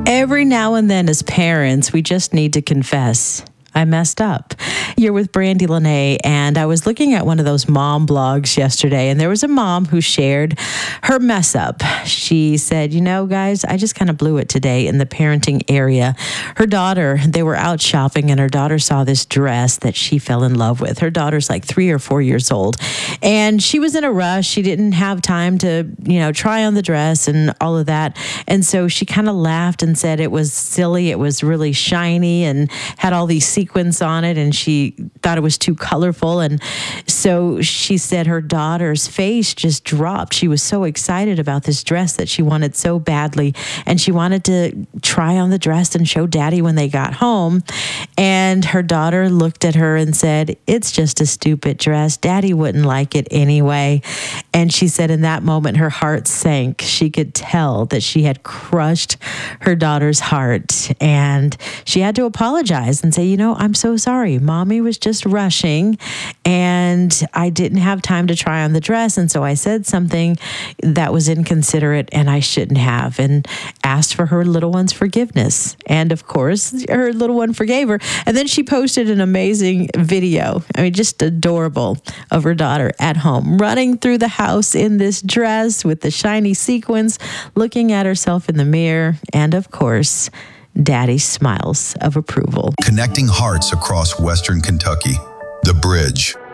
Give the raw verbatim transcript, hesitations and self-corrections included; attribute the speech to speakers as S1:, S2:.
S1: Every now and then as parents, we just need to confess, I messed up. You're with Brandy Lene, and I was looking at one of those mom blogs yesterday, and there was a mom who shared her mess up. She said, you know, guys, I just kind of blew it today in the parenting area. Her daughter, they were out shopping, and her daughter saw this dress that she fell in love with. Her daughter's like three or four years old, and she was in a rush. She didn't have time to, you know, try on the dress and all of that. And so she kind of laughed and said it was silly. It was really shiny and had all these sequins on it, and she thought it was too colorful. And so she said her daughter's face just dropped. She was so excited about this dress that she wanted so badly, and she wanted to try on the dress and show daddy when they got home. And her daughter looked at her and said, it's just a stupid dress. Daddy wouldn't like it anyway. And she said in that moment, her heart sank. She could tell that she had crushed her daughter's heart, and she had to apologize and say, you know, I'm so sorry. Mommy was just rushing, and I didn't have time to try on the dress. And so I said something that was inconsiderate, and I shouldn't have, and asked for her little one's forgiveness. And of course, her little one forgave her. And then she posted an amazing video. I mean, just adorable, of her daughter at home, running through the house in this dress with the shiny sequins, looking at herself in the mirror. And of course, Daddy smiles of approval.
S2: Connecting hearts across Western Kentucky. The Bridge.